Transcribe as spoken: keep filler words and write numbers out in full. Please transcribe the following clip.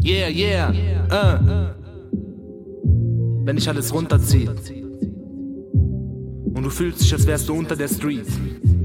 Yeah, yeah, uh. Wenn ich alles runterziehe und du fühlst dich, als wärst du unter der Street.